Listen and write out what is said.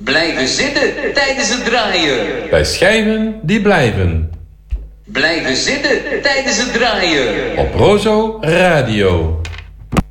Blijven zitten tijdens het draaien. Bij schijven die blijven. Blijven zitten tijdens het draaien. Op Rozo Radio.